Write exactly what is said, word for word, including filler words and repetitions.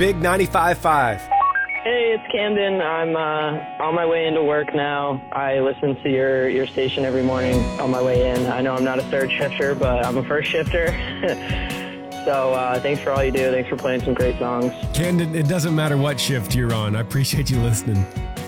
Big ninety-five point five. Hey, it's Camden. I'm uh, on my way into work now. I listen to your, your station every morning on my way in. I know I'm not a third shifter, but I'm a first shifter. So uh, thanks for all you do. Thanks for playing some great songs. Camden, it doesn't matter what shift you're on. I appreciate you listening.